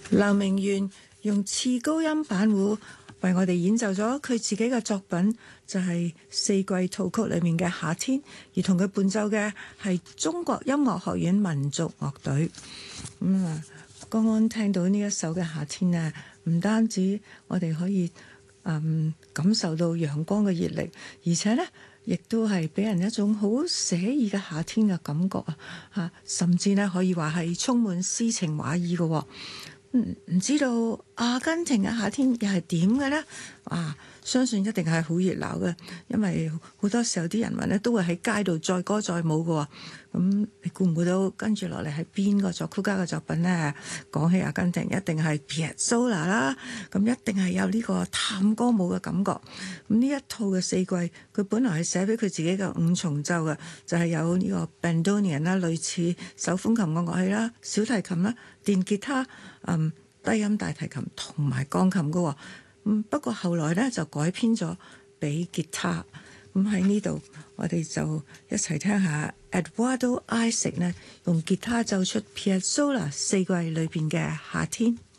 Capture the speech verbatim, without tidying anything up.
劉明元用次高音板胡為我哋演奏咗佢自己嘅作品，就係、是、四季套曲裏面嘅夏天，而同佢伴奏嘅係中國音樂學院民族樂隊。咁啊，剛剛聽到呢一首嘅夏天呢，唔單止我哋可以嗯感受到陽光嘅熱力，而且呢，亦都係俾人一種好寫意嘅夏天嘅感覺啊！嚇，甚至呢，可以話係充滿詩情畫意嘅喎。唔唔知道阿根廷嘅夏天又係點嘅呢？啊，相信一定係好熱鬧嘅，因為好多時候啲人民咧都會喺街度載歌載舞嘅。咁你估唔估到跟住落嚟係邊個作曲家嘅作品呢？講起阿根廷，一定係 Piazzolla 啦，咁一定係有呢個探歌舞嘅感覺。咁呢一套嘅四季，佢本來係寫俾佢自己嘅五重奏嘅，就係、是、有呢個 bandoneon 啦，類似手風琴嘅樂器啦，小提琴啦，電吉他。嗯，低音大提琴同埋鋼琴嘅喎，嗯，不過後來咧就改編咗俾吉他。咁喺呢度，我哋就一齊聽下 Eduardo Isaac 呢用吉他奏出 Piazzolla 四季裏邊嘅夏天。